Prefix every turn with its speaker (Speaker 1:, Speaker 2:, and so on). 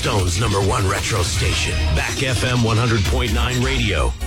Speaker 1: Stone's #1 retro station, Back FM 100.9 radio.